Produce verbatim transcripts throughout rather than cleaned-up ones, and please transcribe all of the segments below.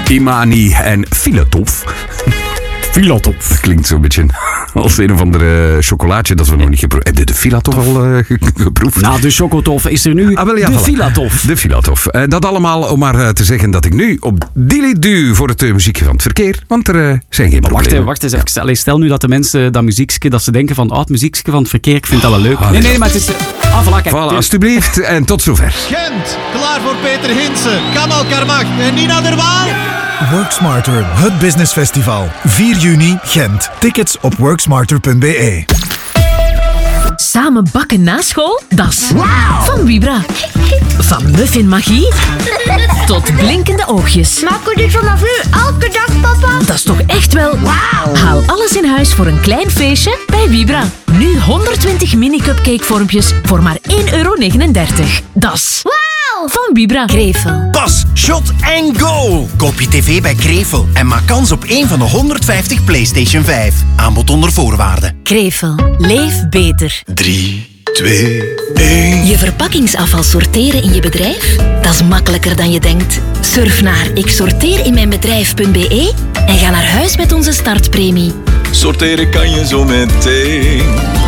Imani en Filatov. Filatov. Dat klinkt zo'n beetje als een of andere chocolaatje dat we nog niet geproefd hebben. Heb je de Filatov al uh, geproefd? Na de Chocotof is er nu ah, wel, ja, de voilà. Filatov. De Filatov. Uh, dat allemaal om maar uh, te zeggen dat ik nu op Dilly duw voor het uh, muziekje van het verkeer. Want er uh, zijn geen problemen. Wacht, wacht eens even. Stel, stel nu dat de mensen dat muziekje, dat ze denken van, oh, het muziekje van het verkeer, ik vind dat wel leuk. Ah, nee, nee, maar het is... Ah, voilà, kijk. Voilà, alsjeblieft. En tot zover. Gent, klaar voor Peter Hinsen, Kamal Karmach en Nina der Waal. Work Smarter, het business festival. vier juni, Gent. Tickets op worksmarter punt b e. Samen bakken na school? Dat is wow. Van Vibra. Van muffin magie tot blinkende oogjes. Maken we dit vanaf nu elke dag, papa? Dat is toch echt wel wow. Haal alles in huis voor een klein feestje bij Vibra. Nu honderdtwintig mini-cupcake-vormpjes voor maar één euro negenendertig. Dat is wow. Van Vibra. Krevel. Pas, shot en go! Koop je tv bij Krevel en maak kans op één van de honderdvijftig PlayStation vijf. Aanbod onder voorwaarden. Krevel. Leef beter. drie, twee, één... Je verpakkingsafval sorteren in je bedrijf? Dat is makkelijker dan je denkt. Surf naar ik sorteer in mijn bedrijf punt b e en ga naar huis met onze startpremie. Sorteren kan je zo meteen.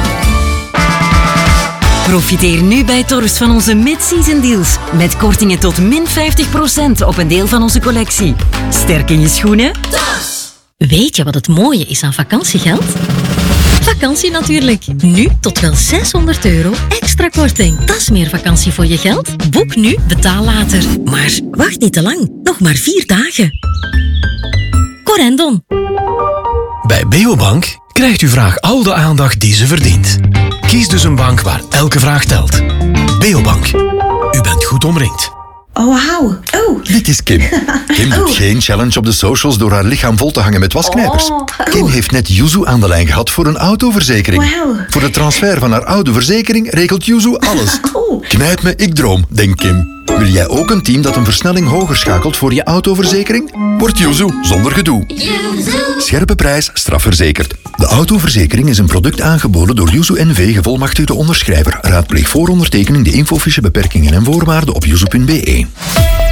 Profiteer nu bij Torfs van onze mid-season deals. Met kortingen tot min vijftig procent op een deel van onze collectie. Sterk in je schoenen? Torfs! Weet je wat het mooie is aan vakantiegeld? Vakantie natuurlijk. Nu tot wel zeshonderd euro extra korting. Dat is meer vakantie voor je geld. Boek nu, betaal later. Maar wacht niet te lang. Nog maar vier dagen. Corendon. Bij Beobank krijgt uw vraag al de aandacht die ze verdient. Kies dus een bank waar elke vraag telt. Beobank. U bent goed omringd. Oh, wauw. Oh. Dit is Kim. Kim doet oh. geen challenge op de socials door haar lichaam vol te hangen met wasknijpers. Oh. Kim heeft net Yuzu aan de lijn gehad voor een autoverzekering. Wow. Voor de transfer van haar oude verzekering regelt Yuzu alles. Oh. Knijp me, ik droom, denkt Kim. Wil jij ook een team dat een versnelling hoger schakelt voor je autoverzekering? Word Yuzu zonder gedoe. Yuzu. Scherpe prijs, strafverzekerd. De autoverzekering is een product aangeboden door Yuzu N V, gevolmachtigde onderschrijver. Raadpleeg voor ondertekening de infofiche beperkingen en voorwaarden op yuzu punt b e.